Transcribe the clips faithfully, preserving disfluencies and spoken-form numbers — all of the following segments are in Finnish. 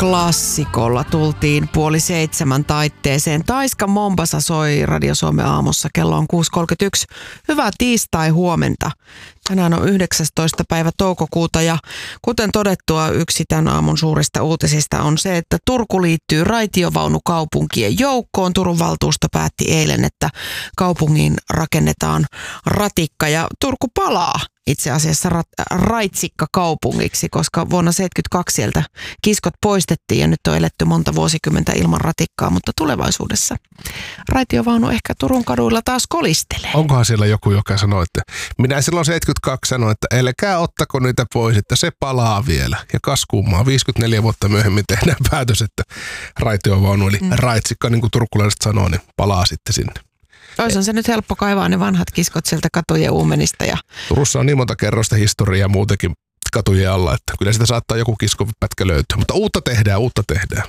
klassikolla tultiin puoli seitsemän taitteeseen. Taiska Mombasa soi Radio Suomen aamussa. Kello on kuusi kolmekymmentäyksi. Hyvää tiistai huomenta. Tänään on yhdeksästoista päivä toukokuuta ja kuten todettua, yksi tämän aamun suurista uutisista on se, että Turku liittyy raitiovaunukaupunkien joukkoon. Turun valtuusto päätti eilen, että kaupungin rakennetaan ratikka ja Turku palaa itse asiassa rat- raitsikka kaupungiksi, koska vuonna seitsemänkymmentäkaksi sieltä kiskot poistettiin ja nyt on eletty monta vuosikymmentä ilman ratikkaa, mutta tulevaisuudessa raitiovaunu ehkä Turun kaduilla taas kolistelee. Onkohan siellä joku, joka sanoo, että minä silloin seitsemänkymmentäkaksi sanoin, että älkää ottako niitä pois, että se palaa vielä. Ja kas kummaa, viisikymmentäneljä vuotta myöhemmin tehdään päätös, että raitiovaunu eli mm. raitsikka, niin kuin turkulaiset sanoo, niin palaa sitten sinne. Olisihan se nyt helppo kaivaa ne vanhat kiskot sieltä katujen uumenista. Ja... Turussa on niin monta kerrosta historiaa muutenkin katujen alla, että kyllä sitä saattaa joku kiskopätkä löytyä. Mutta uutta tehdään, uutta tehdään.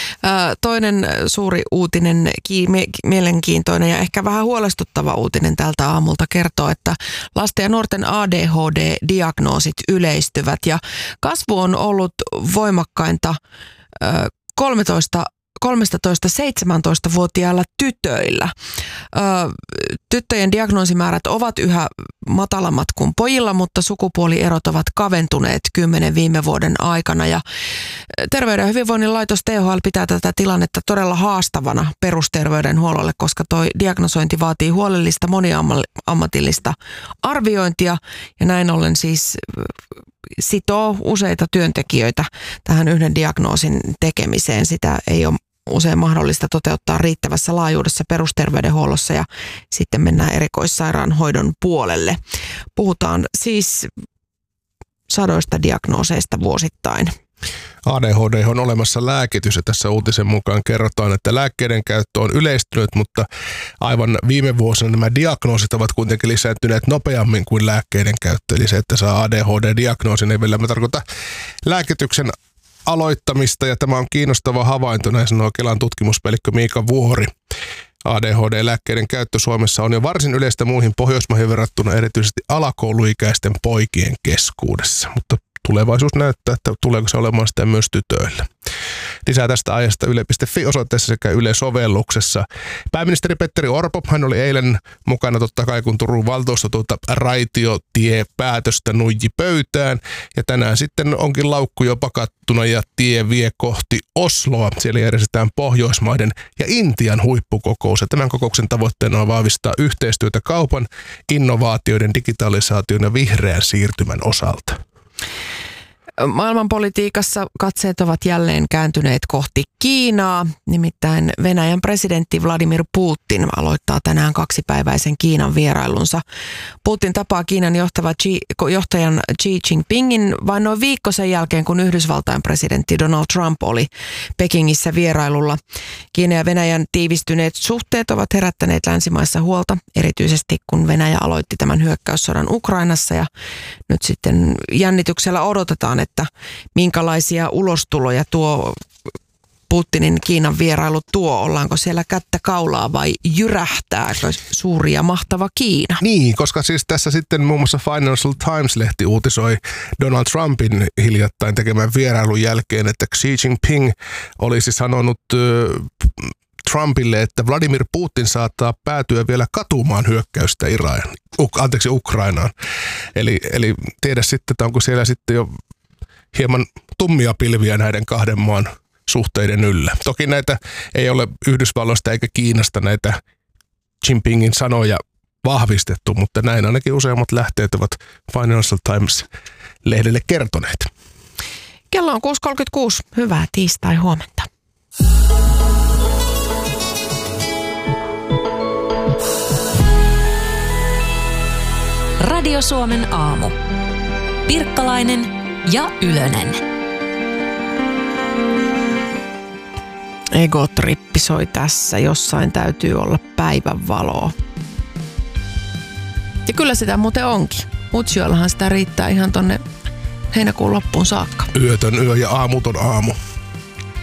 Toinen suuri uutinen, mielenkiintoinen ja ehkä vähän huolestuttava uutinen tältä aamulta kertoo, että lasten ja nuorten A D H D-diagnoosit yleistyvät. Ja kasvu on ollut voimakkainta kolmetoista kolmetoista-seitsemäntoista-vuotiailla tytöillä. Ö, tyttöjen diagnoosimäärät ovat yhä matalammat kuin pojilla, mutta sukupuolierot ovat kaventuneet kymmenen viime vuoden aikana. Ja Terveyden ja hyvinvoinnin laitos T H L pitää tätä tilannetta todella haastavana perusterveydenhuollolle, koska tuo diagnosointi vaatii huolellista moniammatillista arviointia ja näin ollen siis sitoo useita työntekijöitä tähän yhden diagnoosin tekemiseen. Sitä ei ole usein mahdollista toteuttaa riittävässä laajuudessa perusterveydenhuollossa ja sitten mennään erikoissairaanhoidon puolelle. Puhutaan siis sadoista diagnooseista vuosittain. A D H D on olemassa lääkitys ja tässä uutisen mukaan kerrotaan, että lääkkeiden käyttö on yleistynyt, mutta aivan viime vuosina nämä diagnoosit ovat kuitenkin lisääntyneet nopeammin kuin lääkkeiden käyttö. Eli se, että saa A D H D-diagnoosin, ei vielä tarkoita lääkityksen aloittamista ja tämä on kiinnostava havainto, näin sanoo Kelan tutkimuspäällikkö Miika Vuori. A D H D-lääkkeiden käyttö Suomessa on jo varsin yleistä muihin Pohjoismaihin verrattuna erityisesti alakouluikäisten poikien keskuudessa, mutta tulevaisuus näyttää, että tuleeko se olemaan sitä myös tytöillä. Lisää tästä aiheesta yle piste fi osoitteessa sekä Yle-sovelluksessa. Pääministeri Petteri Orpo, hän oli eilen mukana totta kai, kun Turun valtuusto tuota raitiotiepäätöstä nuiji pöytään. Ja tänään sitten onkin laukku jo pakattuna ja tie vie kohti Osloa. Siellä järjestetään Pohjoismaiden ja Intian huippukokous. Ja tämän kokouksen tavoitteena on vahvistaa yhteistyötä kaupan, innovaatioiden, digitalisaation ja vihreän siirtymän osalta. Maailmanpolitiikassa katseet ovat jälleen kääntyneet kohti Kiinaa. Nimittäin Venäjän presidentti Vladimir Putin aloittaa tänään kaksipäiväisen Kiinan vierailunsa. Putin tapaa Kiinan johtava Xi, johtajan Xi Jinpingin vain noin viikko sen jälkeen, kun Yhdysvaltain presidentti Donald Trump oli Pekingissä vierailulla. Kiinan ja Venäjän tiivistyneet suhteet ovat herättäneet länsimaissa huolta, erityisesti kun Venäjä aloitti tämän hyökkäyssodan Ukrainassa ja nyt sitten jännityksellä odotetaan, että minkälaisia ulostuloja tuo Putinin Kiinan vierailu tuo. Ollaanko siellä kättä kaulaa vai jyrähtääkö suuri ja mahtava Kiina? Niin, koska siis tässä sitten muun muassa Financial Times-lehti uutisoi Donald Trumpin hiljattain tekemän vierailun jälkeen, että Xi Jinping olisi sanonut äh, Trumpille, että Vladimir Putin saattaa päätyä vielä katumaan hyökkäystä Iran, uh, anteeksi, Ukrainaan. Eli, eli tiedä sitten, että onko siellä sitten jo hieman tummia pilviä näiden kahden maan suhteiden yllä. Toki näitä ei ole Yhdysvalloista eikä Kiinasta näitä Jinpingin sanoja vahvistettu, mutta näin ainakin useammat lähteet ovat Financial Times-lehdelle kertoneet. Kello on kuusi kolmekymmentäkuusi. Hyvää tiistai huomenta. Radio Suomen aamu. Pirkkalainen ja Ylönen. Egotrippi soi tässä. Jossain täytyy olla päivän valoa. Ja kyllä sitä muuten onkin. Utsjoellahan sitä riittää ihan tonne heinäkuun loppuun saakka. Yötön yö ja aamuton aamu.